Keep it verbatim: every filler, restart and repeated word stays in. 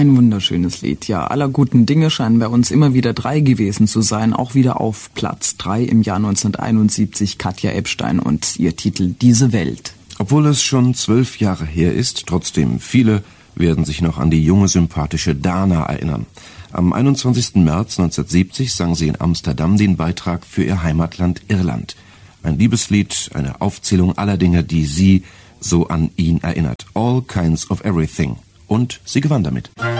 Ein wunderschönes Lied, ja. Aller guten Dinge scheinen bei uns immer wieder drei gewesen zu sein. Auch wieder auf Platz drei im Jahr neunzehnhunderteinundsiebzig Katja Ebstein und ihr Titel Diese Welt. Obwohl es schon zwölf Jahre her ist, trotzdem viele werden sich noch an die junge, sympathische Dana erinnern. Am einundzwanzigsten März neunzehnhundertsiebzig sang sie in Amsterdam den Beitrag für ihr Heimatland Irland. Ein Liebeslied, eine Aufzählung aller Dinge, die sie so an ihn erinnert. All Kinds of Everything. Und sie gewann damit.